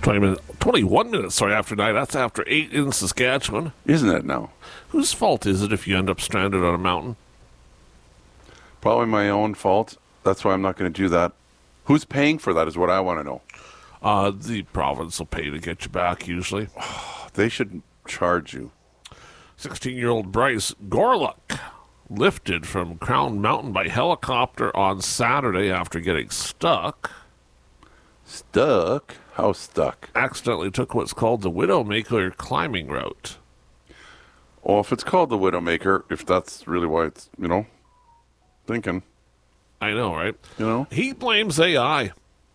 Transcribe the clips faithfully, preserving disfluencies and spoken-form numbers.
twenty minutes, twenty-one minutes, sorry, after nine. That's after eight in Saskatchewan. Isn't it now? Whose fault is it if you end up stranded on a mountain? Probably my own fault. That's why I'm not going to do that. Who's paying for that is what I want to know. Uh, the province will pay to get you back, usually. They should charge you. sixteen-year-old Bryce Gorluck lifted from Crown Mountain by helicopter on Saturday after getting stuck. Stuck? How stuck? Accidentally took what's called the Widowmaker climbing route. Oh, if it's called the Widowmaker, if that's really why it's, you know, thinking. I know, right? You know? He blames A I.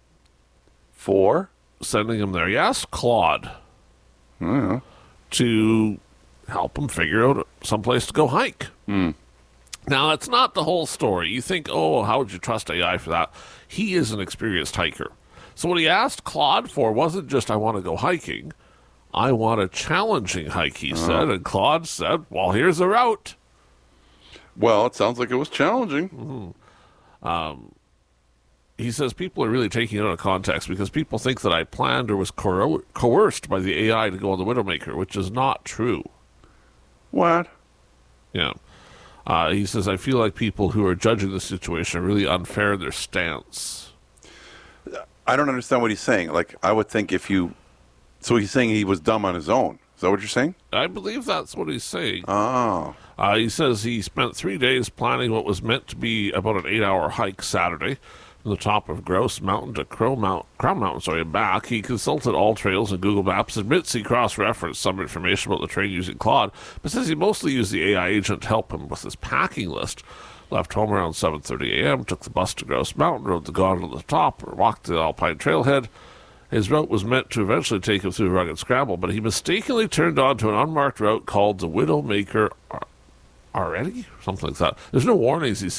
For? Sending him there. Yes, Claude. Yeah. To help him figure out someplace to go hike. Mm. Now, it's not the whole story. You think, oh, how would you trust A I for that? He is an experienced hiker. So what he asked Claude for wasn't just, I want to go hiking. I want a challenging hike, he Uh-huh. said. And Claude said, well, here's a route. Well, it sounds like it was challenging. Mm-hmm. Um, he says people are really taking it out of context because people think that I planned or was coer- coerced by the A I to go on the Widowmaker, which is not true. What? Yeah. Uh, he says, I feel like people who are judging the situation are really unfair in their stance. I don't understand what he's saying. Like, I would think if you... So he's saying he was dumb on his own. Is that what you're saying? I believe that's what he's saying. Oh. Uh, he says he spent three days planning what was meant to be about an eight-hour hike Saturday from the top of Grouse Mountain to Crow Mount, Crown Mountain, sorry, and back. He consulted All Trails and Google Maps, admits he cross-referenced some information about the train using Claude, but says he mostly used the A I agent to help him with his packing list. Left home around seven thirty a.m., took the bus to Grouse Mountain, rode the gondola to the top, or walked the Alpine Trailhead. His route was meant to eventually take him through a rugged scramble, but he mistakenly turned onto an unmarked route called the Widowmaker already? Something like that. There's no warnings, he said.